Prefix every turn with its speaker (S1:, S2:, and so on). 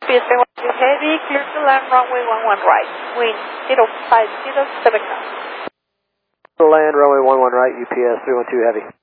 S1: UPS 312 Heavy, clear to land runway 11 right, wind 05079.
S2: Land runway 11 right, UPS 312 Heavy.